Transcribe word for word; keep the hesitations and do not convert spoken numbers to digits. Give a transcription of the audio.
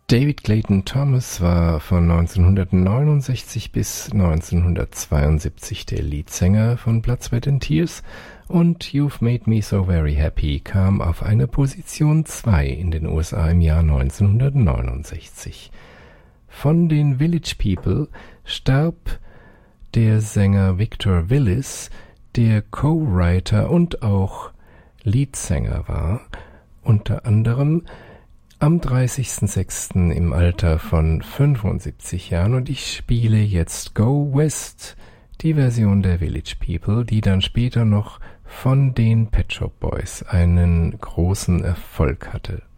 David Clayton Thomas war von neunzehnhundertneunundsechzig bis neunzehnhundertzweiundsiebzig der Leadsänger von Blood, Sweat and Tears und You've Made Me So Very Happy kam auf eine Position zwei in den U S A im Jahr neunzehnhundertneunundsechzig. Von den Village People starb der Sänger Victor Willis, der Co-Writer und auch Leadsänger war, unter anderem am dreißigsten sechsten im Alter von fünfundsiebzig Jahren, und ich spiele jetzt Go West, die Version der Village People, die dann später noch von den Pet Shop Boys einen großen Erfolg hatte.